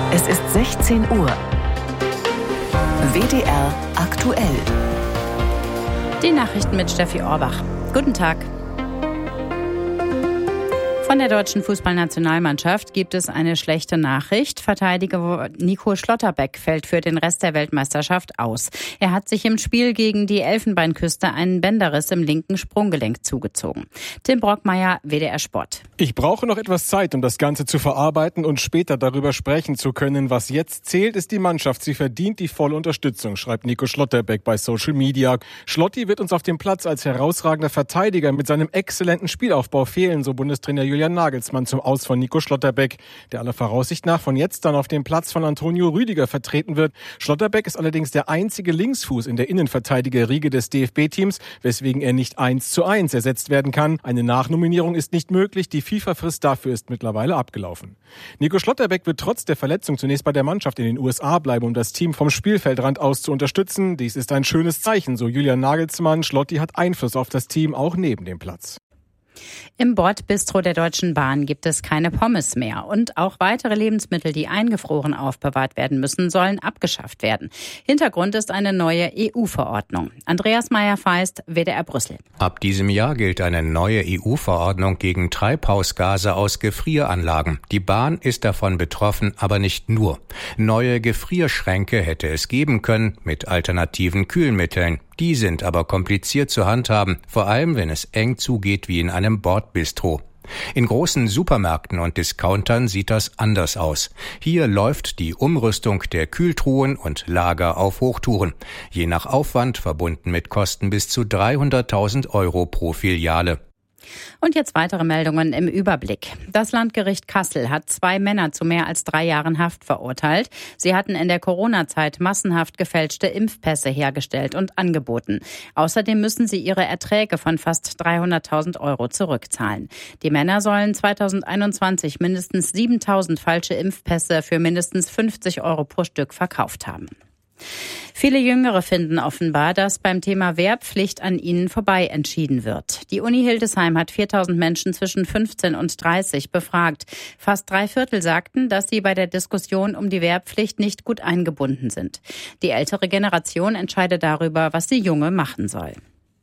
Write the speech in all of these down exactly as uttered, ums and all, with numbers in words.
Es ist sechzehn Uhr. W D R aktuell. Die Nachrichten mit Steffi Orbach. Guten Tag. Von der deutschen Fußballnationalmannschaft gibt es eine schlechte Nachricht. Verteidiger Nico Schlotterbeck fällt für den Rest der Weltmeisterschaft aus. Er hat sich im Spiel gegen die Elfenbeinküste einen Bänderriss im linken Sprunggelenk zugezogen. Tim Brockmeier, W D R Sport. Ich brauche noch etwas Zeit, um das Ganze zu verarbeiten und später darüber sprechen zu können. Was jetzt zählt, ist die Mannschaft. Sie verdient die volle Unterstützung, schreibt Nico Schlotterbeck bei Social Media. Schlotti wird uns auf dem Platz als herausragender Verteidiger mit seinem exzellenten Spielaufbau fehlen, so Bundestrainer Julian Nagelsmann zum Aus von Nico Schlotterbeck, der aller Voraussicht nach von jetzt dann auf dem Platz von Antonio Rüdiger vertreten wird. Schlotterbeck ist allerdings der einzige Linksfuß in der Innenverteidigerriege des D F B-Teams, weswegen er nicht eins zu eins ersetzt werden kann. Eine Nachnominierung ist nicht möglich, die FIFA-Frist dafür ist mittlerweile abgelaufen. Nico Schlotterbeck wird trotz der Verletzung zunächst bei der Mannschaft in den U S A bleiben, um das Team vom Spielfeldrand aus zu unterstützen. Dies ist ein schönes Zeichen, so Julian Nagelsmann. Schlotti hat Einfluss auf das Team, auch neben dem Platz. Im Bordbistro der Deutschen Bahn gibt es keine Pommes mehr und auch weitere Lebensmittel, die eingefroren aufbewahrt werden müssen, sollen abgeschafft werden. Hintergrund ist eine neue E U-Verordnung. Andreas Meyer-Feist, W D R Brüssel. Ab diesem Jahr gilt eine neue E U-Verordnung gegen Treibhausgase aus Gefrieranlagen. Die Bahn ist davon betroffen, aber nicht nur. Neue Gefrierschränke hätte es geben können mit alternativen Kühlmitteln. Die sind aber kompliziert zu handhaben, vor allem wenn es eng zugeht wie in einem Bordbistro. In großen Supermärkten und Discountern sieht das anders aus. Hier läuft die Umrüstung der Kühltruhen und Lager auf Hochtouren. Je nach Aufwand verbunden mit Kosten bis zu dreihunderttausend Euro pro Filiale. Und jetzt weitere Meldungen im Überblick. Das Landgericht Kassel hat zwei Männer zu mehr als drei Jahren Haft verurteilt. Sie hatten in der Corona-Zeit massenhaft gefälschte Impfpässe hergestellt und angeboten. Außerdem müssen sie ihre Erträge von fast dreihunderttausend Euro zurückzahlen. Die Männer sollen zweitausendeinundzwanzig mindestens siebentausend falsche Impfpässe für mindestens fünfzig Euro pro Stück verkauft haben. Viele Jüngere finden offenbar, dass beim Thema Wehrpflicht an ihnen vorbei entschieden wird. Die Uni Hildesheim hat viertausend Menschen zwischen fünfzehn und dreißig befragt. Fast drei Viertel sagten, dass sie bei der Diskussion um die Wehrpflicht nicht gut eingebunden sind. Die ältere Generation entscheidet darüber, was die Junge machen soll.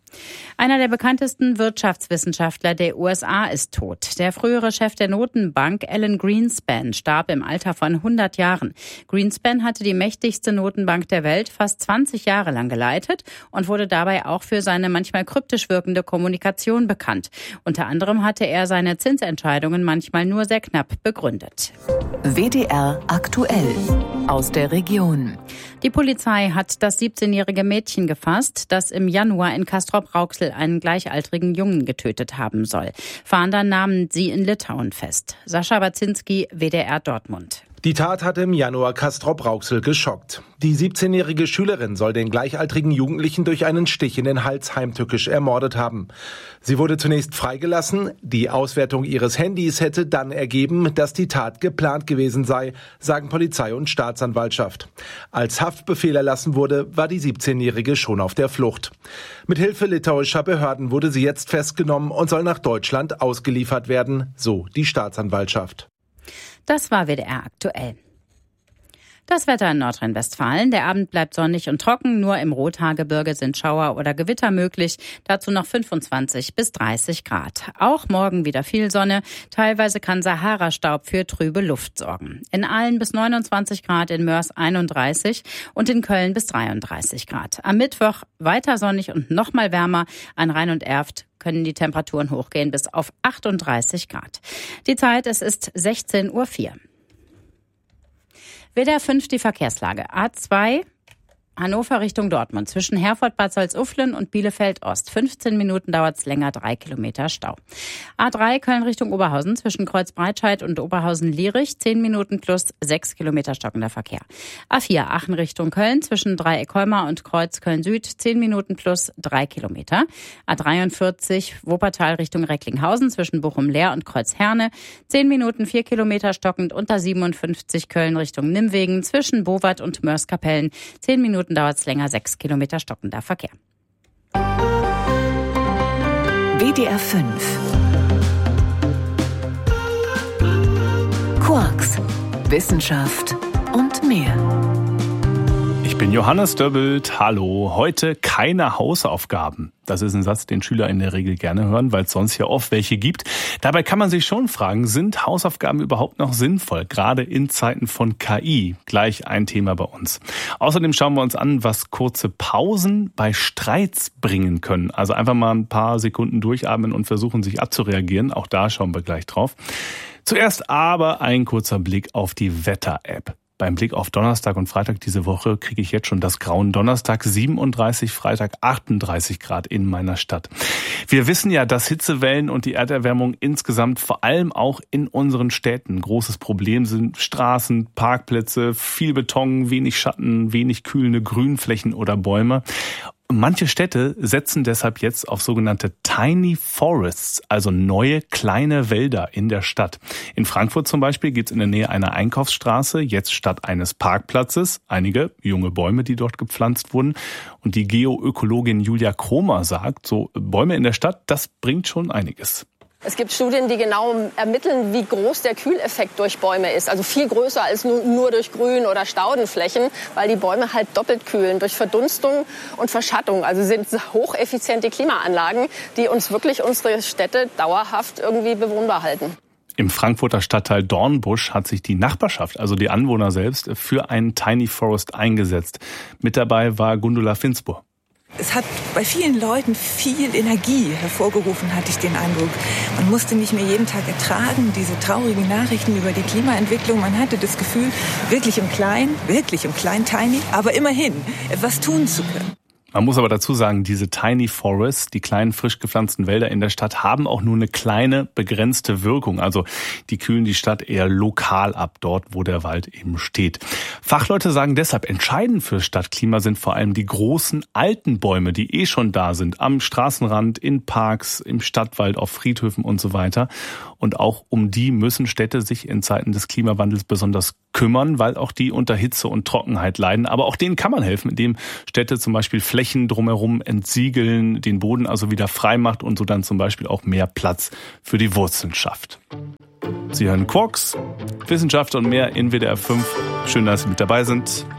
Einer der bekanntesten Wirtschaftswissenschaftler der U S A ist tot. Der frühere Chef der Notenbank, Alan Greenspan, starb im Alter von hundert Jahren. Greenspan hatte die mächtigste Notenbank der Welt fast zwanzig Jahre lang geleitet und wurde dabei auch für seine manchmal kryptisch wirkende Kommunikation bekannt. Unter anderem hatte er seine Zinsentscheidungen manchmal nur sehr knapp begründet. W D R aktuell aus der Region. Die Polizei hat das siebzehnjährige Mädchen gefasst, das im Januar in Castrop-Rauxel einen gleichaltrigen Jungen getötet haben soll. Fahnder nahmen sie in Litauen fest. Sascha Baczynski, W D R Dortmund. Die Tat hatte im Januar Castrop-Rauxel geschockt. Die siebzehnjährige Schülerin soll den gleichaltrigen Jugendlichen durch einen Stich in den Hals heimtückisch ermordet haben. Sie wurde zunächst freigelassen. Die Auswertung ihres Handys hätte dann ergeben, dass die Tat geplant gewesen sei, sagen Polizei und Staatsanwaltschaft. Als Haftbefehl erlassen wurde, war die siebzehnjährige schon auf der Flucht. Mit Hilfe litauischer Behörden wurde sie jetzt festgenommen und soll nach Deutschland ausgeliefert werden, so die Staatsanwaltschaft. Das war W D R aktuell. Das Wetter in Nordrhein-Westfalen. Der Abend bleibt sonnig und trocken. Nur im Rothaargebirge sind Schauer oder Gewitter möglich. Dazu noch fünfundzwanzig bis dreißig Grad. Auch morgen wieder viel Sonne. Teilweise kann Sahara-Staub für trübe Luft sorgen. In Aalen bis neunundzwanzig Grad, in Mörs einunddreißig und in Köln bis dreiunddreißig Grad. Am Mittwoch weiter sonnig und noch mal wärmer. An Rhein und Erft können die Temperaturen hochgehen bis auf achtunddreißig Grad. Die Zeit, es ist sechzehn Uhr vier. W D R fünf die Verkehrslage. A zwei Hannover Richtung Dortmund zwischen Herford-Bad Salzuflen und Bielefeld-Ost. fünfzehn Minuten dauert es länger, drei Kilometer Stau. A drei Köln Richtung Oberhausen zwischen Kreuzbreitscheid und Oberhausen-Lierich. zehn Minuten plus sechs Kilometer stockender Verkehr. A vier Aachen Richtung Köln zwischen Dreieck-Holmer und Kreuz Köln-Süd. zehn Minuten plus drei Kilometer. A dreiundvierzig Wuppertal Richtung Recklinghausen zwischen Bochum-Leer und Kreuz-Herne. zehn Minuten vier Kilometer stockend. Und A siebenundfünfzig Köln Richtung Nimwegen zwischen Bowat und Mörs-Kapellen. zehn Minuten dauert es länger, sechs Kilometer stockender Verkehr. W D R fünf. Quarks. Wissenschaft und mehr. Ich bin Johannes Döbbelt. Hallo. Heute keine Hausaufgaben. Das ist ein Satz, den Schüler in der Regel gerne hören, weil es sonst ja oft welche gibt. Dabei kann man sich schon fragen, sind Hausaufgaben überhaupt noch sinnvoll? Gerade in Zeiten von K I. Gleich ein Thema bei uns. Außerdem schauen wir uns an, was kurze Pausen bei Streits bringen können. Also einfach mal ein paar Sekunden durchatmen und versuchen, sich abzureagieren. Auch da schauen wir gleich drauf. Zuerst aber ein kurzer Blick auf die Wetter-App. Beim Blick auf Donnerstag und Freitag diese Woche kriege ich jetzt schon das Grauen. Donnerstag siebenunddreißig, Freitag achtunddreißig Grad in meiner Stadt. Wir wissen ja, dass Hitzewellen und die Erderwärmung insgesamt vor allem auch in unseren Städten ein großes Problem sind. Straßen, Parkplätze, viel Beton, wenig Schatten, wenig kühlende Grünflächen oder Bäume. Manche Städte setzen deshalb jetzt auf sogenannte Tiny Forests, also neue kleine Wälder in der Stadt. In Frankfurt zum Beispiel gibt es in der Nähe einer Einkaufsstraße jetzt statt eines Parkplatzes einige junge Bäume, die dort gepflanzt wurden. Und die Geoökologin Julia Kromer sagt, so Bäume in der Stadt, das bringt schon einiges. Es gibt Studien, die genau ermitteln, wie groß der Kühleffekt durch Bäume ist. Also viel größer als nur, nur durch Grün- oder Staudenflächen, weil die Bäume halt doppelt kühlen durch Verdunstung und Verschattung. Also sind hocheffiziente Klimaanlagen, die uns wirklich unsere Städte dauerhaft irgendwie bewohnbar halten. Im Frankfurter Stadtteil Dornbusch hat sich die Nachbarschaft, also die Anwohner selbst, für einen Tiny Forest eingesetzt. Mit dabei war Gundula Finspur. Es hat bei vielen Leuten viel Energie hervorgerufen, hatte ich den Eindruck. Man musste nicht mehr jeden Tag ertragen, diese traurigen Nachrichten über die Klimaentwicklung. Man hatte das Gefühl, wirklich im Kleinen, wirklich im Kleinen, tiny, aber immerhin etwas tun zu können. Man muss aber dazu sagen, diese Tiny Forests, die kleinen frisch gepflanzten Wälder in der Stadt, haben auch nur eine kleine, begrenzte Wirkung. Also die kühlen die Stadt eher lokal ab, dort wo der Wald eben steht. Fachleute sagen deshalb, entscheidend fürs Stadtklima sind vor allem die großen, alten Bäume, die eh schon da sind, am Straßenrand, in Parks, im Stadtwald, auf Friedhöfen und so weiter. Und auch um die müssen Städte sich in Zeiten des Klimawandels besonders kümmern, weil auch die unter Hitze und Trockenheit leiden. Aber auch denen kann man helfen, indem Städte zum Beispiel Flächen drumherum entsiegeln, den Boden also wieder frei macht und so dann zum Beispiel auch mehr Platz für die Wurzeln schafft. Sie hören Quarks, Wissenschaft und mehr in W D R fünf. Schön, dass Sie mit dabei sind.